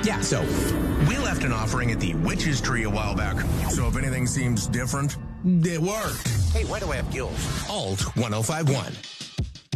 Yeah, so We left an offering at the Witch's Tree a while back, so if anything seems different, it worked. Hey, why do I have gills? Alt 1051.